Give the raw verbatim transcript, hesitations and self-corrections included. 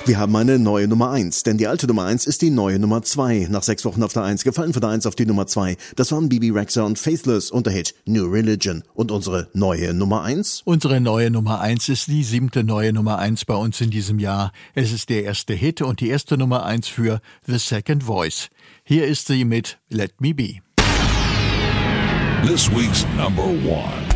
Wir haben eine neue Nummer eins, denn die alte Nummer eins ist die neue Nummer zwei. Nach sechs Wochen auf der eins gefallen von der eins auf die Nummer zwei. Das waren Bebe Rexha und Faithless und der Hit New Religion. Und unsere neue Nummer eins? Unsere neue Nummer eins ist die siebte neue Nummer eins bei uns in diesem Jahr. Es ist der erste Hit und die erste Nummer eins für The Second Voice. Hier ist sie mit Let Me Be. This week's number one.